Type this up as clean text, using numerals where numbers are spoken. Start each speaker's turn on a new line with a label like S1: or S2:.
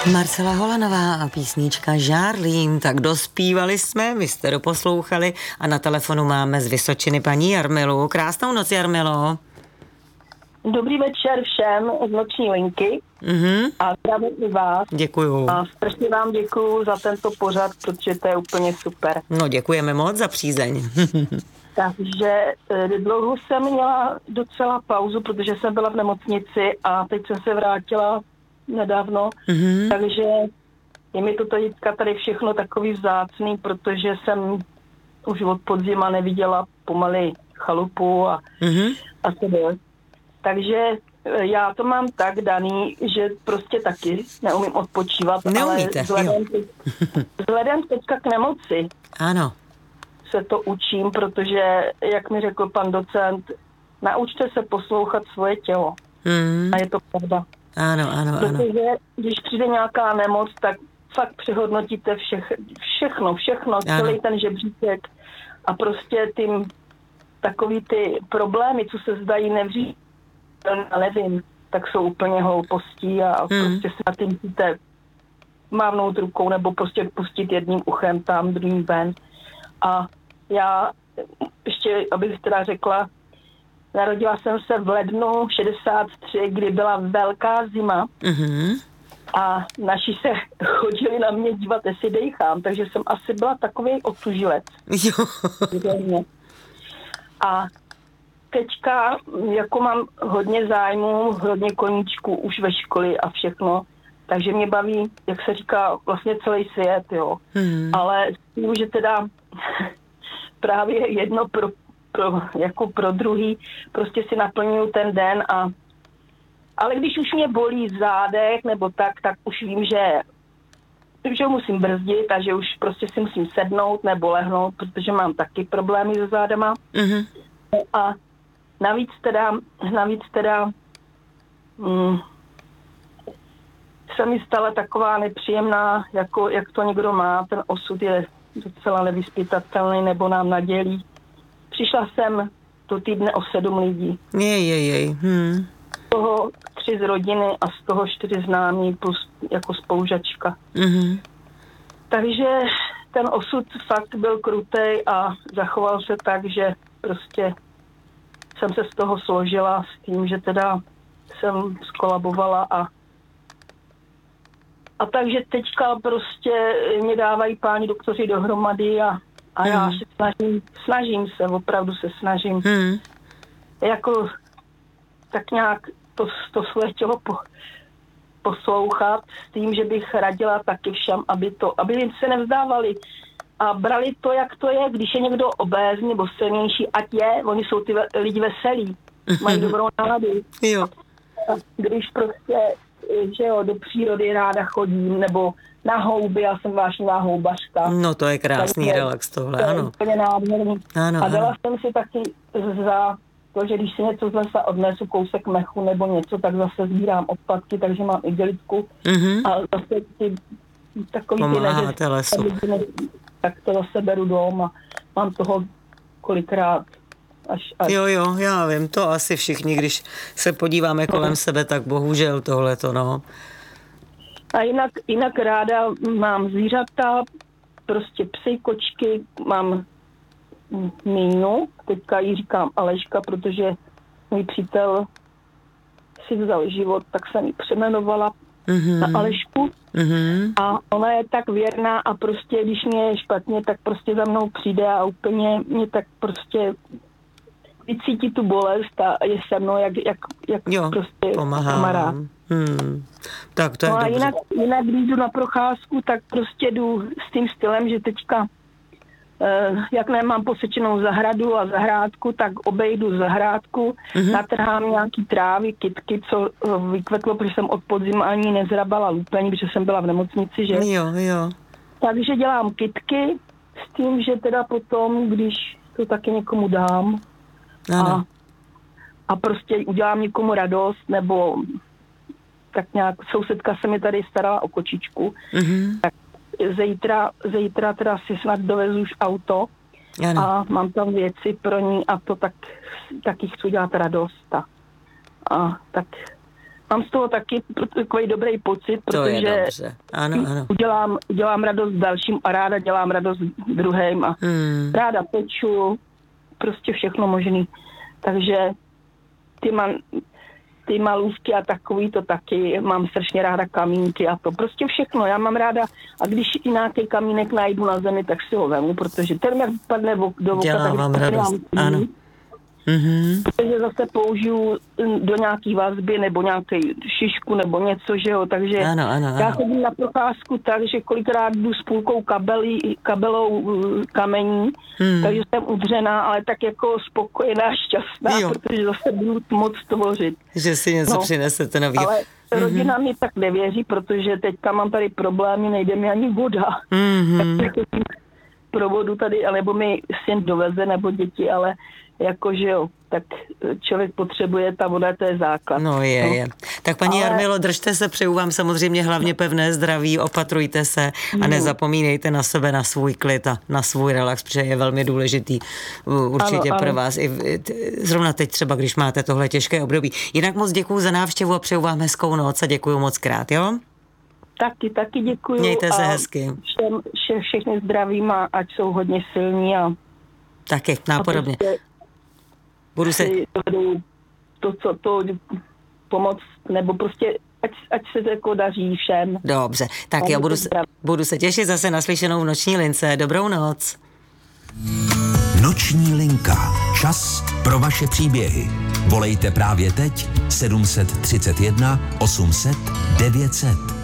S1: Marcela Holanová a písnička Žárlím. Tak dospívali jsme, vy jste doposlouchali a na telefonu máme z Vysočiny paní Jarmilu. Krásnou noc, Jarmilo.
S2: Dobrý večer všem z noční linky a zdravím i vás.
S1: Děkuju.
S2: A strašně vám děkuju za tento pořad, protože to je úplně super.
S1: No, děkujeme moc za přízeň.
S2: Takže dlouho jsem měla docela pauzu, protože jsem byla v nemocnici a teď jsem se vrátila nedávno, takže je mi to teďka tady všechno takový vzácný, protože jsem už od podzima neviděla pomaly chalupu a to. Takže já to mám tak daný, že prostě taky neumím odpočívat.
S1: Neumíte,
S2: ale vzhledem teďka k nemoci
S1: ano.
S2: se to učím, protože, jak mi řekl pan docent, naučte se poslouchat svoje tělo. A je to pravda.
S1: Ano.
S2: Protože když přijde nějaká nemoc, tak fakt přehodnotíte všechno, celý ten žebříček a prostě takový ty problémy, co se zdají nevím, tak jsou úplně hloupostí a prostě se na tím musíte mávnout rukou nebo prostě pustit jedním uchem tam, druhým ven. A já ještě, abych teda řekla, narodila jsem se v lednu 63, kdy byla velká zima a naši se chodili na mě dívat, jestli dejchám, takže jsem asi byla takový otužilec.
S1: Jo.
S2: A teďka, jako mám hodně zájmu, hodně koníčků už ve škole a všechno, takže mě baví, jak se říká, vlastně celý svět, jo. Ale s tím, že teda právě jedno pro druhý, prostě si naplňuju ten den ale když už mě bolí zádech nebo tak už vím, že musím brzdit a že už prostě si musím sednout nebo lehnout, protože mám taky problémy se zádama. A navíc teda se mi stala taková nepříjemná, jako jak to někdo má, ten osud je docela nevyspytatelný nebo nám nadělí. Přišla jsem do týdne o 7 lidí. Z toho 3 z rodiny a z toho 4 známí plus jako spolužačka. Takže ten osud fakt byl krutej a zachoval se tak, že prostě jsem se z toho složila s tím, že teda jsem skolabovala a takže teďka prostě mě dávají páni doktoři dohromady a já se snažím se, opravdu se snažím jako tak nějak to své tělo poslouchat s tím, že bych radila taky všem, aby se nevzdávali a brali to, jak to je, když je někdo obézní nebo silnější, ať je, oni jsou ty lidi veselí, mají dobrou náladu.
S1: Jo.
S2: A když prostě, že jo, do přírody ráda chodím, nebo na houby, já jsem vášnivá houbařka.
S1: No to je krásný relax tohle, ano.
S2: To je úplně nádherný. A dala jsem si taky za to, že když si něco z lesa odnesu, kousek mechu nebo něco, tak zase sbírám odpadky, takže mám igelitku. A zase takový ty neřezky, tak to zase beru dom a mám toho kolikrát až.
S1: Jo, já vím, to asi všichni, když se podíváme kolem sebe, tak bohužel tohleto, no.
S2: A jinak ráda mám zvířata, prostě psy, kočky, mám Míňu, teďka jí říkám Aleška, protože můj přítel si vzal život, tak jsem ji přejmenovala na Alešku. A ona je tak věrná a prostě, když mě je špatně, tak prostě za mnou přijde a úplně mě tak prostě vycítí tu bolest a je se mnou, jak prostě kamarád.
S1: Tak to je
S2: no a
S1: dobře.
S2: jinak, když jdu na procházku, tak prostě jdu s tím stylem, že teďka jak nemám posečenou zahradu a zahrádku, tak obejdu zahrádku, natrhám nějaký trávy, kytky, co vykvetlo, protože jsem od podzimu ani nezrabala lupení, protože jsem byla v nemocnici, že?
S1: Jo.
S2: Takže dělám kytky s tím, že teda potom, když to taky někomu dám a prostě udělám někomu radost, nebo tak nějak, sousedka se mi tady starala o kočičku, tak zítra teda si snad dovezu už auto a mám tam věci pro ní a to tak jí chci dělat radost. A tak mám z toho taky takový dobrý pocit,
S1: to
S2: protože
S1: je dobře. Ano.
S2: Udělám radost dalším a ráda dělám radost druhým a ráda peču, prostě všechno možný. Takže ty malůvky a takový to taky, mám strašně ráda kamínky a to prostě všechno, já mám ráda a když i nějaký kamínek najdu na zemi, tak si ho vemu, protože ten jak padne do voka,
S1: dělá vám radost, ano.
S2: Protože zase použiju do nějaký vazby nebo nějaký šišku nebo něco, že jo, takže
S1: ano.
S2: já chodím na procházku tak, že kolikrát jdu s půlkou kabelou kamení, takže jsem udřená, ale tak jako spokojená, šťastná, protože zase budu moc tvořit.
S1: Že si něco přinesete nového.
S2: Ale rodina mi tak nevěří, protože teďka mám tady problémy, nejde mi ani voda. Tak pro vodu tady, alebo mi syn doveze, nebo děti, ale jakože jo, tak člověk potřebuje, ta voda, to je základ.
S1: No je. Tak paní Jarmilo, držte se, přeju vám samozřejmě hlavně pevné zdraví, opatrujte se a nezapomínejte na sebe, na svůj klid a na svůj relax, protože je velmi důležitý určitě pro vás. I zrovna teď třeba, když máte tohle těžké období. Jinak moc děkuju za návštěvu a přeju vám hezkou noc a děkuju moc krát, jo?
S2: Taky děkuju.
S1: Mějte se hezky.
S2: Všechny zdravím a ať jsou hodně silní a
S1: taky, nápodobně. Budu se...
S2: To pomoc, nebo prostě ať se to jako daří všem.
S1: Dobře, tak já budu se těšit zase na slyšenou v Noční lince. Dobrou noc.
S3: Noční linka. Čas pro vaše příběhy. Volejte právě teď 731 800 900.